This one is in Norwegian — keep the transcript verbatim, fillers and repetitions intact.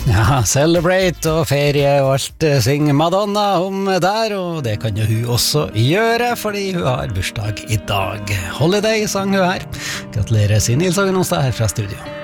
Ja, celebrate og ferie og alt synger Madonna om der, og det kan jo hun også gjøre, fordi hun har bursdag i dag. Holiday sang hun her. Gratulerer, sier Nils Ågen Onsdag her fra studio.